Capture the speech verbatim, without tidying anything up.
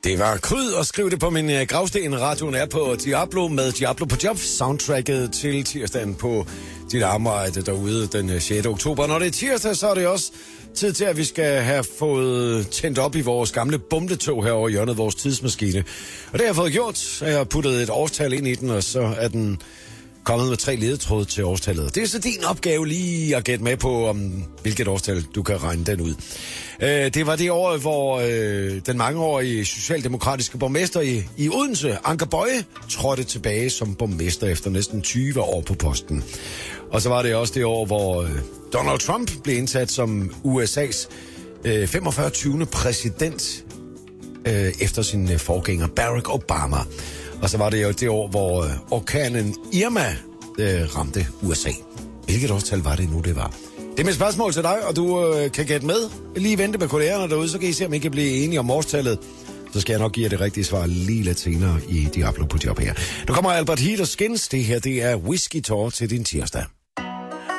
Det var kryd at skrive det på min uh, gravsten. Radioen er på Diablo med Diablo på job. Soundtracket til tirsdagen på dit arbejde derude den sjette oktober. Når det er tirsdag, så er det også tid til, at vi skal have fået tændt op i vores gamle bumletog her over hjørnet, vores tidsmaskine. Og det har jeg fået gjort. Jeg har puttet et årstal ind i den, og så er den kommet med tre ledetråde til årstallet. Det er så din opgave lige at gætte med på, om hvilket årstal du kan regne den ud. Øh, det var det år, hvor øh, den mangeårige socialdemokratiske borgmester i, i Odense, Anker Boye, trådte tilbage som borgmester efter næsten tyve år på posten. Og så var det også det år, hvor øh, Donald Trump blev indsat som U S A's øh, femogfyrre tyvende præsident øh, efter sin øh, forgænger Barack Obama. Og så var det jo det år, hvor øh, orkanen Irma øh, ramte U S A. Hvilket årstal var det nu, det var? Det er mit spørgsmål til dig, og du øh, kan gætte med. Lige vente med kollegerne derude, så kan I se, om I kan blive enige om årstallet. Så skal jeg nok give jer det rigtige svar lige lidt senere i Diablo på job her. Nu kommer Albert Heat og Skins. Det her, det er Whiskey Tour til din tirsdag.